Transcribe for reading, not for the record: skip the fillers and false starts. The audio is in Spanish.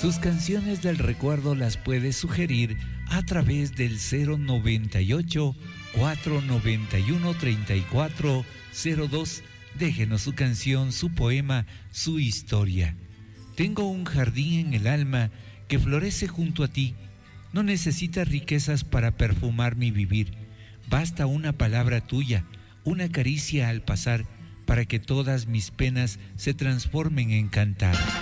Sus canciones del recuerdo las puede sugerir a través del 098-491-3402. Déjenos su canción, su poema, su historia. Tengo un jardín en el alma que florece junto a ti. No necesitas riquezas para perfumar mi vivir. Basta una palabra tuya, una caricia al pasar, para que todas mis penas se transformen en cantar.